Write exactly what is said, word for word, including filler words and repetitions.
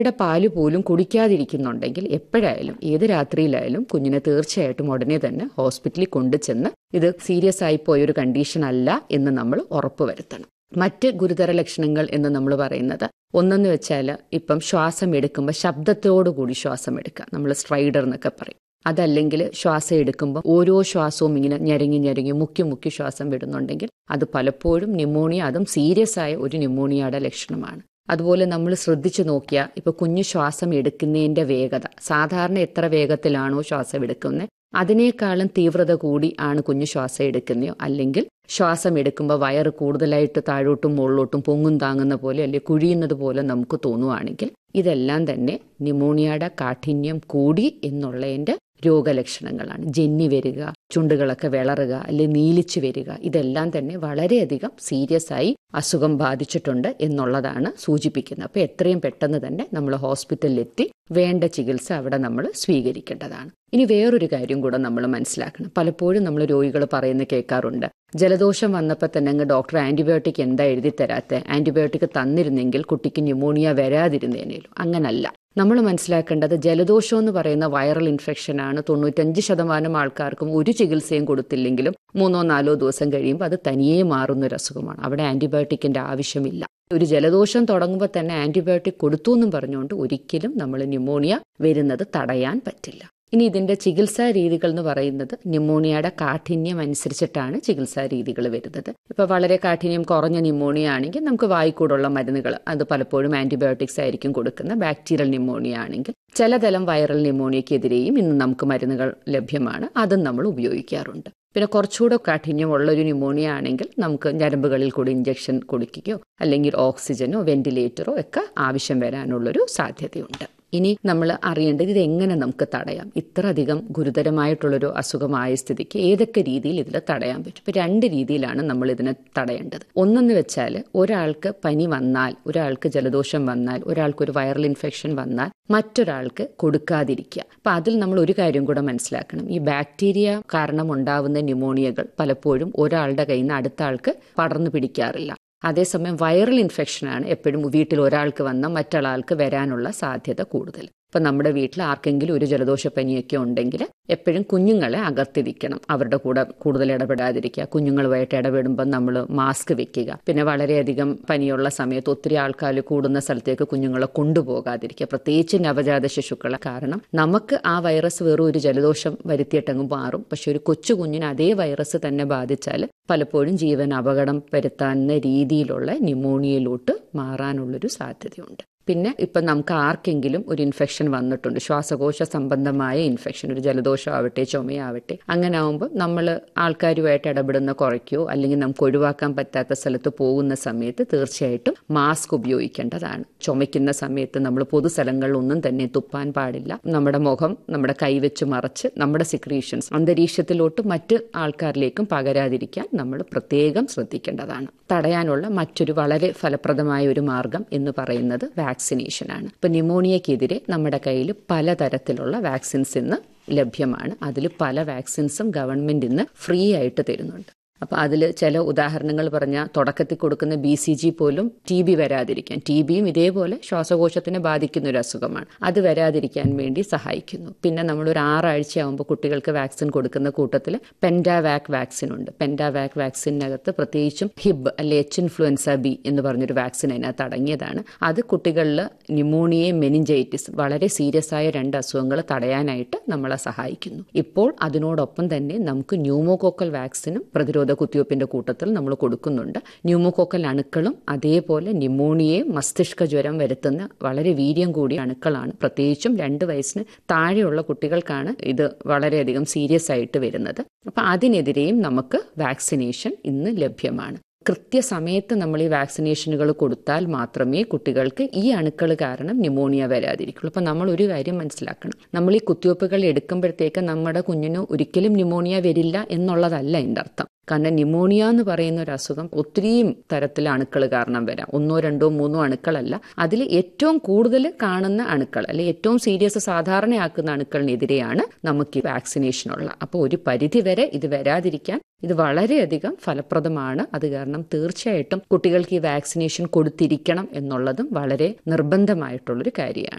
യുടെ പാല് പോലും കുടിക്കാതിരിക്കുന്നുണ്ടെങ്കിൽ എപ്പോഴായാലും ഏത് രാത്രിയിലായാലും കുഞ്ഞിനെ തീർച്ചയായിട്ടും ഉടനെ തന്നെ ഹോസ്പിറ്റലിൽ കൊണ്ടുചെന്ന് ഇത് സീരിയസ് ആയി പോയൊരു കണ്ടീഷൻ അല്ല എന്ന് നമ്മൾ ഉറപ്പുവരുത്തണം. മറ്റ് ഗുരുതര ലക്ഷണങ്ങൾ എന്ന് നമ്മൾ പറയുന്നത് ഒന്നെന്ന് വെച്ചാൽ ഇപ്പം ശ്വാസം എടുക്കുമ്പോൾ ശബ്ദത്തോടുകൂടി ശ്വാസം എടുക്കുക, നമ്മൾ സ്ട്രൈഡർ എന്നൊക്കെ പറയും. അതല്ലെങ്കിൽ ശ്വാസം എടുക്കുമ്പോൾ ഓരോ ശ്വാസവും ഇങ്ങനെ ഞെരങ്ങി ഞെരങ്ങി മുക്കി മുക്കി ശ്വാസം വിടുന്നുണ്ടെങ്കിൽ അത് പലപ്പോഴും ന്യൂമോണിയ, അതും സീരിയസ് ആയ ഒരു ന്യൂമോണിയയുടെ ലക്ഷണമാണ്. അതുപോലെ നമ്മൾ ശ്രദ്ധിച്ചു നോക്കിയാൽ ഇപ്പോൾ കുഞ്ഞു ശ്വാസം എടുക്കുന്നതിൻ്റെ വേഗത സാധാരണ എത്ര വേഗത്തിലാണോ ശ്വാസം എടുക്കുന്നത് അതിനേക്കാളും തീവ്രത കൂടി ആണ് കുഞ്ഞു ശ്വാസം എടുക്കുന്നയോ, അല്ലെങ്കിൽ ശ്വാസം എടുക്കുമ്പോൾ വയറ് കൂടുതലായിട്ട് താഴോട്ടും മുകളിലോട്ടും പൊങ്ങും താങ്ങുന്ന പോലെ അല്ലെങ്കിൽ കുഴിയുന്നത് പോലെ നമുക്ക് തോന്നുവാണെങ്കിൽ ഇതെല്ലാം തന്നെ ന്യൂമോണിയയുടെ കാഠിന്യം കൂടി എന്നുള്ളതിൻ്റെ രോഗലക്ഷണങ്ങളാണ്. ജന്നി വരിക, ചുണ്ടുകളൊക്കെ വിളറുക, അല്ലെങ്കിൽ നീലിച്ചു വരിക, ഇതെല്ലാം തന്നെ വളരെയധികം സീരിയസ് ആയി അസുഖം ബാധിച്ചിട്ടുണ്ട് എന്നുള്ളതാണ് സൂചിപ്പിക്കുന്നത്. അപ്പോൾ എത്രയും പെട്ടെന്ന് തന്നെ നമ്മൾ ഹോസ്പിറ്റലിലെത്തി വേണ്ട ചികിത്സ അവിടെ നമ്മൾ സ്വീകരിക്കേണ്ടതാണ്. ഇനി വേറൊരു കാര്യം കൂടെ നമ്മൾ മനസ്സിലാക്കണം. പലപ്പോഴും നമ്മൾ രോഗികൾ പറയുന്നത് കേൾക്കാറുണ്ട്, ജലദോഷം വന്നപ്പോൾ തന്നെ അങ്ങ് ഡോക്ടർ ആന്റിബയോട്ടിക് എന്താ എഴുതി തരാത്തെ, ആന്റിബയോട്ടിക് തന്നിരുന്നെങ്കിൽ കുട്ടിക്ക് ന്യൂമോണിയ വരാതിരുന്നേനേലും. അങ്ങനല്ല. നമ്മൾ മനസ്സിലാക്കേണ്ടത് ജലദോഷം എന്ന് പറയുന്ന വൈറൽ ഇൻഫെക്ഷനാണ്. തൊണ്ണൂറ്റഞ്ച് ശതമാനം ആൾക്കാർക്കും ഒരു ചികിത്സയും കൊടുത്തില്ലെങ്കിലും മൂന്നോ നാലോ ദിവസം കഴിയുമ്പോൾ അത് തനിയെ മാറുന്നൊരു അസുഖമാണ്. അവിടെ ആന്റിബയോട്ടിക്കിന്റെ ആവശ്യമില്ല. ഒരു ജലദോഷം തുടങ്ങുമ്പോൾ തന്നെ ആന്റിബയോട്ടിക് കൊടുത്തു എന്നും പറഞ്ഞുകൊണ്ട് ഒരിക്കലും നമ്മൾ ന്യൂമോണിയ വരുന്നത് തടയാൻ പറ്റില്ല. ഇനി ഇതിന്റെ ചികിത്സാ രീതികൾ എന്ന് പറയുന്നത് ന്യൂമോണിയയുടെ കാഠിന്യം അനുസരിച്ചിട്ടാണ് ചികിത്സാ രീതികൾ വരുന്നത്. ഇപ്പൊ വളരെ കാഠിന്യം കുറഞ്ഞ ന്യൂമോണിയ ആണെങ്കിൽ നമുക്ക് വായിക്കൂടുള്ള മരുന്നുകൾ, അത് പലപ്പോഴും ആന്റിബയോട്ടിക്സ് ആയിരിക്കും കൊടുക്കുന്ന. ബാക്ടീരിയൽ ന്യൂമോണിയ ആണെങ്കിൽ ചിലതരം വൈറൽ ന്യൂമോണിയക്കെതിരെയും ഇന്ന് നമുക്ക് മരുന്നുകൾ ലഭ്യമാണ്, അതും നമ്മൾ ഉപയോഗിക്കാറുണ്ട്. പിന്നെ കുറച്ചുകൂടെ കാഠിന്യമുള്ളൊരു ന്യൂമോണിയ ആണെങ്കിൽ നമുക്ക് ഞരമ്പുകളിൽ കൂടി ഇഞ്ചക്ഷൻ കൊടുക്കുകയോ അല്ലെങ്കിൽ ഓക്സിജനോ വെന്റിലേറ്ററോ ഒക്കെ ആവശ്യം വരാനുള്ളൊരു സാധ്യതയുണ്ട്. ഇനി നമ്മൾ അറിയേണ്ടത് ഇത് എങ്ങനെ നമുക്ക് തടയാം. ഇത്ര അധികം ഗുരുതരമായിട്ടുള്ളൊരു അസുഖമായ സ്ഥിതിക്ക് ഏതൊക്കെ രീതിയിൽ ഇതിൽ തടയാൻ പറ്റും? ഇപ്പം രണ്ട് രീതിയിലാണ് നമ്മൾ ഇതിനെ തടയേണ്ടത്. ഒന്നെന്ന് വെച്ചാൽ ഒരാൾക്ക് പനി വന്നാൽ, ഒരാൾക്ക് ജലദോഷം വന്നാൽ, ഒരാൾക്കൊരു വൈറൽ ഇൻഫെക്ഷൻ വന്നാൽ മറ്റൊരാൾക്ക് കൊടുക്കാതിരിക്കുക. അപ്പം അതിൽ നമ്മൾ ഒരു കാര്യം കൂടെ മനസ്സിലാക്കണം. ഈ ബാക്ടീരിയ കാരണം ഉണ്ടാവുന്ന ന്യൂമോണിയകൾ പലപ്പോഴും ഒരാളുടെ കയ്യിൽ നിന്ന് അടുത്ത ആൾക്ക് പടർന്നു പിടിക്കാറില്ല. അതേസമയം വൈറൽ ഇൻഫെക്ഷനാണ് എപ്പോഴും വീട്ടിൽ ഒരാൾക്ക് വന്ന മറ്റൊരാൾക്ക് വരാനുള്ള സാധ്യത കൂടുതൽ. ഇപ്പം നമ്മുടെ വീട്ടിൽ ആർക്കെങ്കിലും ഒരു ജലദോഷപ്പനിയൊക്കെ ഉണ്ടെങ്കിൽ എപ്പോഴും കുഞ്ഞുങ്ങളെ അകത്തിരിക്കണം, അവരുടെ കൂടെ കൂടുതൽ ഇടപെടാതിരിക്കുക. കുഞ്ഞുങ്ങളുമായിട്ട് ഇടപെടുമ്പോൾ നമ്മൾ മാസ്ക് വെക്കുക. പിന്നെ വളരെയധികം പനിയുള്ള സമയത്ത് ഒത്തിരി ആൾക്കാർ കൂടുന്ന സ്ഥലത്തേക്ക് കുഞ്ഞുങ്ങളെ കൊണ്ടുപോകാതിരിക്കുക, പ്രത്യേകിച്ച് നവജാത ശിശുക്കളെ. കാരണം നമുക്ക് ആ വൈറസ് വെറും ഒരു ജലദോഷം വരുത്തിയിട്ടങ്ങ് മാറും, പക്ഷെ ഒരു കൊച്ചു കുഞ്ഞിന് അതേ വൈറസ് തന്നെ ബാധിച്ചാൽ പലപ്പോഴും ജീവൻ അപകടം വരുത്താവുന്ന രീതിയിലുള്ള ന്യൂമോണിയയിലോട്ട് മാറാനുള്ളൊരു സാധ്യതയുണ്ട്. പിന്നെ ഇപ്പം നമുക്ക് ആർക്കെങ്കിലും ഒരു ഇൻഫെക്ഷൻ വന്നിട്ടുണ്ട്, ശ്വാസകോശ സംബന്ധമായ ഇൻഫെക്ഷൻ, ഒരു ജലദോഷം ആവട്ടെ ചുമയാവട്ടെ, അങ്ങനെ ആകുമ്പോൾ നമ്മൾ ആൾക്കാരുമായിട്ട് ഇടപെടുന്ന കുറയ്ക്കുകയോ അല്ലെങ്കിൽ നമുക്ക് ഒഴിവാക്കാൻ പറ്റാത്ത സ്ഥലത്ത് പോകുന്ന സമയത്ത് തീർച്ചയായിട്ടും മാസ്ക് ഉപയോഗിക്കേണ്ടതാണ്. ചുമയ്ക്കുന്ന സമയത്ത് നമ്മൾ പൊതുസ്ഥലങ്ങളിലൊന്നും തന്നെ തുപ്പാൻ പാടില്ല. നമ്മുടെ മുഖം നമ്മുടെ കൈവച്ച് മറച്ച് നമ്മുടെ സിക്രീഷൻസ് അന്തരീക്ഷത്തിലോട്ട് മറ്റ് ആൾക്കാരിലേക്കും പകരാതിരിക്കാൻ നമ്മൾ പ്രത്യേകം ശ്രദ്ധിക്കേണ്ടതാണ്. തടയാനുള്ള മറ്റൊരു വളരെ ഫലപ്രദമായ ഒരു മാർഗം എന്ന് പറയുന്നത് വാക്സിനേഷനാണ്. ഇപ്പം ന്യൂമോണിയക്കെതിരെ നമ്മുടെ കയ്യിൽ പലതരത്തിലുള്ള വാക്സിൻസ് ഇന്ന് ലഭ്യമാണ്. അതിൽ പല വാക്സിൻസും ഗവൺമെന്റ് ഇന്ന് ഫ്രീ ആയിട്ട് തരുന്നുണ്ട്. അപ്പോൾ അതിൽ ചില ഉദാഹരണങ്ങൾ പറഞ്ഞാൽ തുടക്കത്തിൽ കൊടുക്കുന്ന ബി സി ജി പോലും ടി ബി വരാതിരിക്കാൻ, ടി ബിയും ഇതേപോലെ ശ്വാസകോശത്തിനെ ബാധിക്കുന്ന ഒരു അസുഖമാണ്, അത് വരാതിരിക്കാൻ വേണ്ടി സഹായിക്കുന്നു. പിന്നെ നമ്മളൊരു ആറാഴ്ച ആകുമ്പോൾ കുട്ടികൾക്ക് വാക്സിൻ കൊടുക്കുന്ന കൂട്ടത്തിൽ പെൻഡാവാക് വാക്സിൻ ഉണ്ട്. പെൻഡാവാക് വാക്സിനകത്ത് പ്രത്യേകിച്ചും ഹിബ് അല്ലെ എച്ച് ഇൻഫ്ലുവൻസ ബി എന്ന് പറഞ്ഞൊരു വാക്സിൻ അതിനകത്ത് അടങ്ങിയതാണ്. അത് കുട്ടികളിൽ ന്യൂമോണിയ, മെനിഞ്ചൈറ്റിസ്, വളരെ സീരിയസ് ആയ രണ്ട് അസുഖങ്ങൾ തടയാനായിട്ട് നമ്മളെ സഹായിക്കുന്നു. ഇപ്പോൾ അതിനോടൊപ്പം തന്നെ നമുക്ക് ന്യൂമോകോക്കൽ വാക്സിനും പ്രതിരോധ കുത്തിവയ്പ്പിന്റെ കൂട്ടത്തിൽ നമ്മൾ കൊടുക്കുന്നുണ്ട്. ന്യൂമോകോക്കൽ അണുക്കളും അതേപോലെ ന്യൂമോണിയയും മസ്തിഷ്ക ജ്വരം വരുത്തുന്ന വളരെ വീര്യം കൂടിയ അണുക്കളാണ്. പ്രത്യേകിച്ചും രണ്ട് വയസ്സിന് താഴെയുള്ള കുട്ടികൾക്കാണ് ഇത് വളരെയധികം സീരിയസ് ആയിട്ട് വരുന്നത്. അപ്പം അതിനെതിരെയും നമുക്ക് വാക്സിനേഷൻ ഇന്ന് ലഭ്യമാണ്. കൃത്യസമയത്ത് നമ്മൾ ഈ വാക്സിനേഷനുകൾ കൊടുത്താൽ മാത്രമേ കുട്ടികൾക്ക് ഈ അണുക്കൾ കാരണം ന്യൂമോണിയ വരാതിരിക്കുള്ളൂ. അപ്പം നമ്മൾ ഒരു കാര്യം മനസ്സിലാക്കണം, നമ്മൾ ഈ കുത്തിവയ്പ്പുകൾ എടുക്കുമ്പോഴത്തേക്ക് നമ്മുടെ കുഞ്ഞിന് ഒരിക്കലും ന്യൂമോണിയ വരില്ല എന്നുള്ളതല്ല എൻ്റെ അർത്ഥം. കാരണം ന്യൂമോണിയ എന്ന് പറയുന്ന ഒരു അസുഖം ഒത്തിരിയും തരത്തിലെ അണുക്കൾ കാരണം വരാം. ഒന്നോ രണ്ടോ മൂന്നോ അണുക്കളല്ല, അതിൽ ഏറ്റവും കൂടുതൽ കാണുന്ന അണുക്കൾ അല്ലെ ഏറ്റവും സീരിയസ് സാധാരണയാക്കുന്ന അണുക്കളിനെതിരെയാണ് നമുക്ക് ഈ വാക്സിനേഷനുള്ള. അപ്പോൾ ഒരു പരിധി വരെ ഇത് വരാതിരിക്കാൻ ഇത് വളരെയധികം ഫലപ്രദമാണ്. അത് കാരണം തീർച്ചയായിട്ടും കുട്ടികൾക്ക് ഈ വാക്സിനേഷൻ കൊടുത്തിരിക്കണം എന്നുള്ളതും വളരെ നിർബന്ധമായിട്ടുള്ളൊരു കാര്യമാണ്.